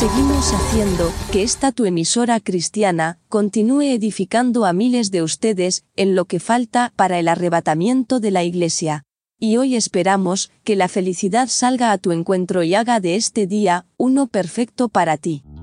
seguimos haciendo que esta tu emisora cristiana continúe edificando a miles de ustedes en lo que falta para el arrebatamiento de la Iglesia. Y hoy esperamos que la felicidad salga a tu encuentro y haga de este día uno perfecto para ti.